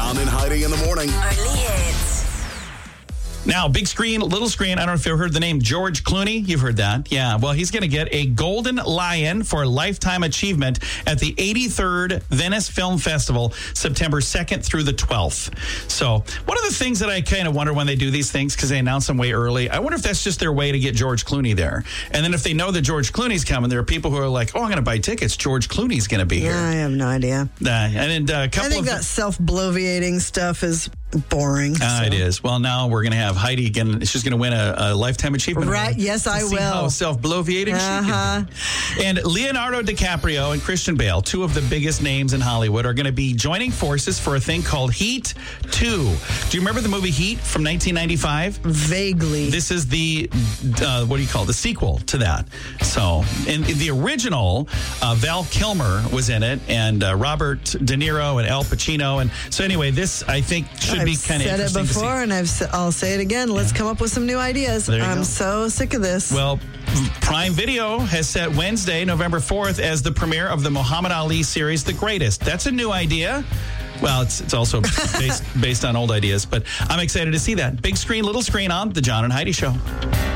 John and Heidi in the morning. Only hits. Now, big screen, little screen. I don't know if you've heard the name George Clooney. You've heard that. Yeah. Well, he's going to get a Golden Lion for Lifetime Achievement at the 83rd Venice Film Festival, September 2nd through the 12th. So one of the things that I kind of wonder when they do these things, because they announce them way early, I wonder if that's just their way to get George Clooney there. And then if they know that George Clooney's coming, there are people who are like, oh, I'm going to buy tickets. George Clooney's going to be here. I have no idea. And then a couple I think that self-bloviating stuff is boring. It is. Well, now we're going to have Heidi again. She's going to win a Lifetime Achievement Right. Award. Yes, I See will. how self-bloviating she can be. And Leonardo DiCaprio and Christian Bale, two of the biggest names in Hollywood, are going to be joining forces for a thing called Heat 2. Do you remember the movie Heat from 1995? Vaguely. This is the, the sequel to that. So, in the original, Val Kilmer was in it, and Robert De Niro and Al Pacino. And so anyway, this, I think, should be kind of I've said it before, and I'll say it again. Let's come up with some new ideas. I'm so sick of this. Well, Prime Video has set Wednesday, November 4th, as the premiere of the Muhammad Ali series, The Greatest. That's a new idea. Well, it's also based on old ideas, but I'm excited to see that. Big screen, little screen on The John and Heidi Show.